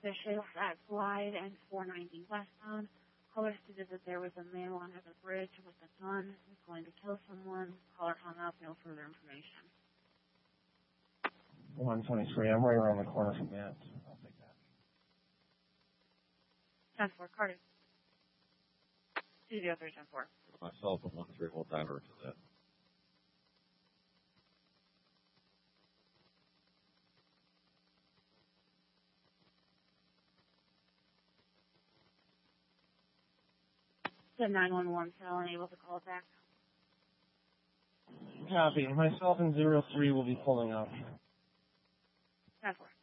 suspicious at Glide and 490 westbound. Caller stated that there was a man along at the bridge with a gun who was going to kill someone. Caller hung up, no further information. 123, I'm right around the corner from that. I'll take that. 10-4, Carter. Studio 310-4. Myself and 1-3 will diver to that. The 911 cell unable to call it back. Copy. Myself and 03 will be pulling up. 10-4.